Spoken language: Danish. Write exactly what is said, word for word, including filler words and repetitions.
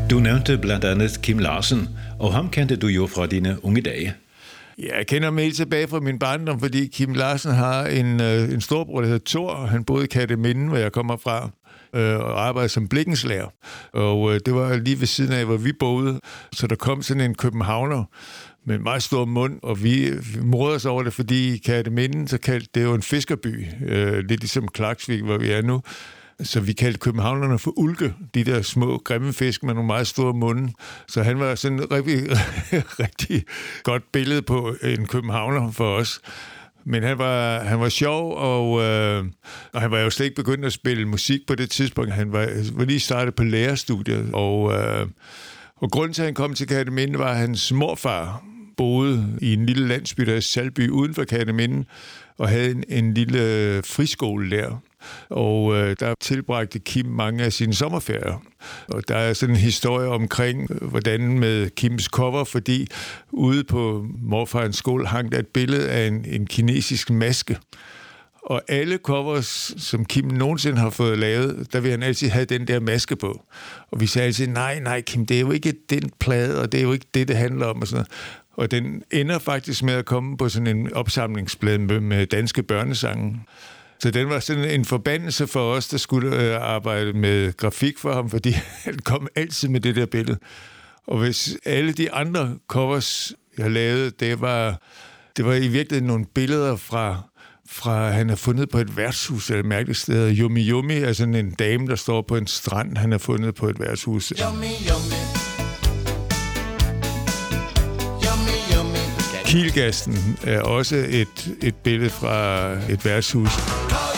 Du nævnte blandt andet Kim Larsen, og ham kendte du jo fra dine unge dage. Ja, jeg kender ham helt tilbage fra min barndom, fordi Kim Larsen har en, øh, en storbror, der hedder Thor, og han boede i Kerteminde, hvor jeg kommer fra, øh, og arbejdede som blikkenslager. Og øh, det var lige ved siden af, hvor vi boede, så der kom sådan en københavner med en meget stor mund, og vi, vi morede os over det, fordi Kerteminde, så kaldte det jo en fiskerby, øh, lidt ligesom Klaksvik, hvor vi er nu. Så vi kaldte københavnerne for ulke, de der små, grimme fisk med nogle meget store munde. Så han var sådan et rigtig, rigtig godt billede på en københavner for os. Men han var, han var sjov, og, øh, og han var jo slet ikke begyndt at spille musik på det tidspunkt. Han var, var lige startet på lærerstudiet, og, øh, og grunden til, at han kom til Kerteminde, var, at hans morfar boede i en lille landsby, der er Salby, uden for Kerteminde, og havde en, en lille friskole der. Og øh, der tilbragte Kim mange af sine sommerferier. Og der er sådan en historie omkring, hvordan med Kims cover, fordi ude på morfarens skole hang der et billede af en, en kinesisk maske. Og alle covers, som Kim nogensinde har fået lavet, der vil han altid have den der maske på. Og vi sagde altid, nej, nej Kim, det er jo ikke den plade, og det er jo ikke det, det handler om. Og sådan noget. Og den ender faktisk med at komme på sådan en opsamlingsplade med, med danske børnesange. Så den var sådan en forbandelse for os, der skulle arbejde med grafik for ham, fordi han kom altid med det der billede. Og hvis alle de andre covers, jeg lavede, det var, det var i virkeligheden nogle billeder fra, fra han har fundet på et værtshus, eller et mærkeligt sted. Yummy Yummy er sådan en dame, der står på en strand, han har fundet på et værtshus. Yummy, yummy. Kielgassen er også et, et billede fra et værtshus.